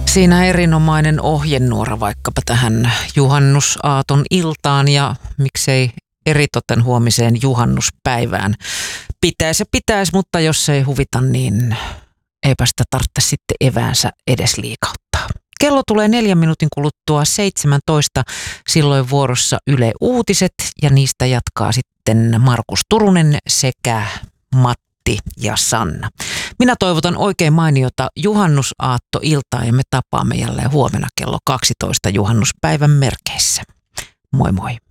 Siinä erinomainen ohjenuora vaikkapa tähän juhannusaaton iltaan ja miksei eritoten huomiseen juhannuspäivään. Pitäisi, mutta jos ei huvita, niin eipä sitä tarvitse sitten eväänsä edes liikauttaa. Kello tulee 4 minuutin kuluttua 17, silloin vuorossa Yle Uutiset ja niistä jatkaa sitten Markus Turunen sekä Matti ja Sanna. Minä toivotan oikein mainiota juhannusaattoiltaa ja me tapaamme jälleen huomenna kello 12 juhannuspäivän merkeissä. Moi moi!